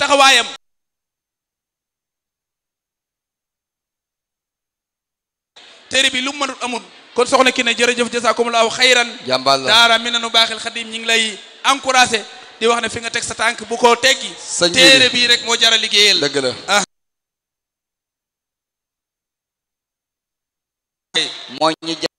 taxawaayam téere bi lu mu mënut amul kon soxna ki ne jërëjëf jazakumullahu xayran jàmbaar la daara Minanu Baaxil Xadim ñi ngi lay encouragé di wax ne fi nga teg sa tànk bu ko teggi téere bii rek moo jara liggéeyal dëgg la moo ñi